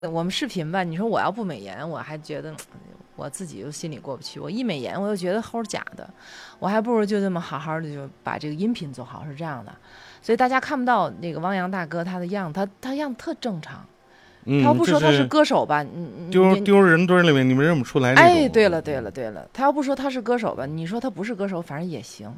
我们视频吧，你说我要不美颜，我还觉得我自己又心里过不去。我一美颜，我又觉得齁假的，我还不如就这么好好的就把这个音频做好，是这样的。所以大家看不到那个汪洋大哥他的样，他样特正常。他要不说他是歌手吧， 丢人堆里面你们认不出来。 哎，对了，他要不说他是歌手吧，你说他不是歌手，反正也行。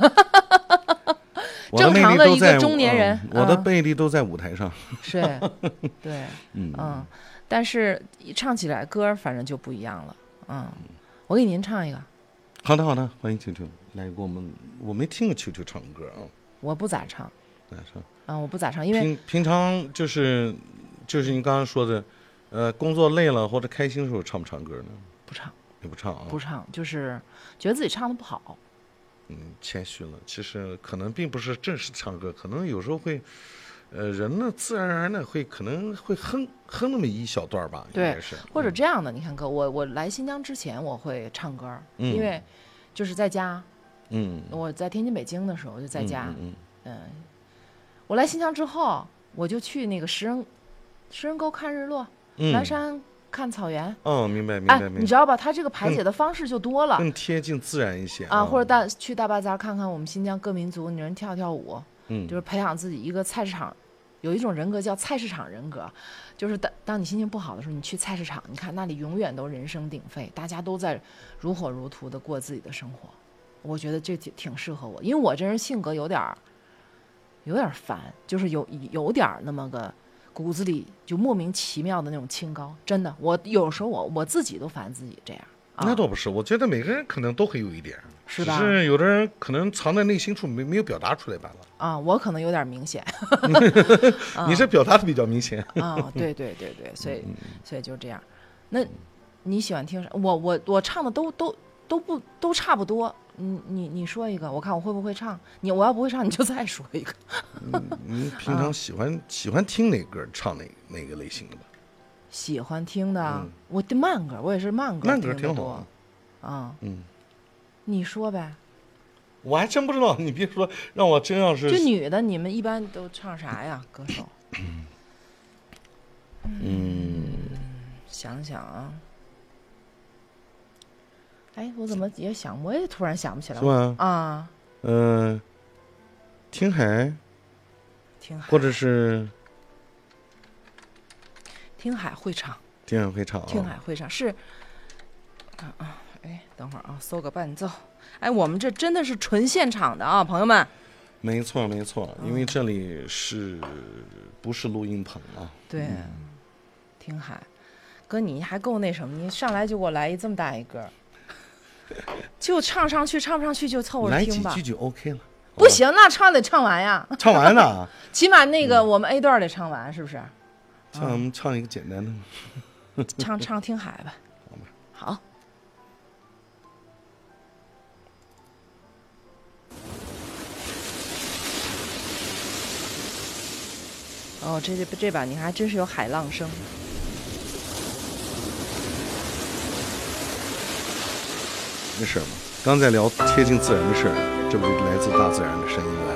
正常的一个中年人， 我的魅力都在舞台上。 是，对，但是一唱起来歌，反正就不一样了。我给您唱一个。 好的，欢迎球球来给我没听过球球唱歌啊。 我不咋唱，我不咋唱，因为平常就是你刚刚说的，工作累了或者开心的时候唱不唱歌呢？ 不唱， 也不唱啊。 不唱，就是觉得自己唱的不好。 谦虚了。其实可能并不是正式唱歌，可能有时候会，人呢自然而然的可能会哼那么一小段吧。 对， 应该是或者这样的。你看哥，我来新疆之前我会唱歌，因为就是在家。我在天津、北京的时候就在家。我来新疆之后，我就去那个石人沟看日落，蓝山看草原。 明白。 你知道吧？它这个排解的方式就多了， 更贴近自然一些啊。或者去大巴扎看看我们新疆各民族女人跳舞，就是培养自己一个菜市场。有一种人格叫菜市场人格，就是当你心情不好的时候，你去菜市场，你看那里永远都人声鼎沸，大家都在如火如荼的过自己的生活。我觉得这挺适合我，因为我这人性格有点烦，就是有点那么个骨子里就莫名其妙的那种清高。真的，我有时候我自己都烦自己这样。 那倒不是，我觉得每个人可能都会有一点， 是吧？ 只是有的人可能藏在内心处没有表达出来罢了。 我可能有点明显。 你是表达的比较明显。 对，所以就这样。那你喜欢听啥？我唱的都差不多。你说一个，我看我会不会唱。我要不会唱，你就再说一个。 你平常喜欢听哪歌，唱哪个类型的吧？ 喜欢听的，我的慢歌，我也是慢歌听得多。你说呗。 我还真不知道，你别说，让我真要是这女的，你们一般都唱啥呀？歌手？想想啊。哎，我怎么也想，我也突然想不起来了。 是吗？听海，或者是听海会唱。 听海会唱。 听海会唱是。哎，等会儿啊，搜个伴奏。哎，我们这真的是纯现场的啊，朋友们。 没错，因为这里不是录音棚啊？ 对，听海，哥你还够那什么，你上来就给我来这么大一个。就唱上去，唱不上去就凑合听吧。 来几句就 OK 了。 不行，那唱得唱完呀。 唱完了。 起码那个我们 A 段得唱完，是不是？ 唱一个简单的。 唱听海吧。好。这把你看还真是有海浪声。 没事嘛，刚在聊贴近自然的事儿，这不来自大自然的声音来。